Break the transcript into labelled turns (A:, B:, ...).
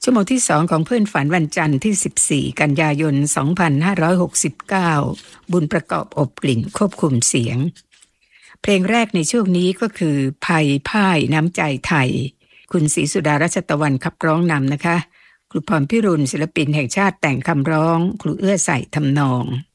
A: ชั่วโมงที่2ของเพื่อนฝันวันจันทร์ที่14กันยายน2569บุญประกอบอบกลิ่นควบคุมเสียงเพลงแรกในช่วงนี้ก็คือภัยพ่ายน้ำใจไทยคุณศรีสุดารัชตะวันขับร้องนำนะคะครูพรพิรุณศิลปินแห่งชาติแต่งคำร้องครูเอื้อใส่ทำนอง